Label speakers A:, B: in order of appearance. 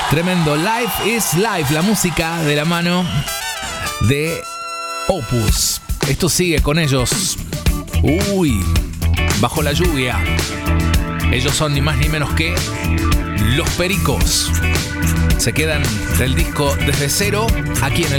A: Tremendo. Life is Life, la música de la mano de Opus. Esto sigue con ellos. Uy, bajo la lluvia. Ellos son ni más ni menos que Los Pericos. Se quedan del disco Desde Cero aquí en el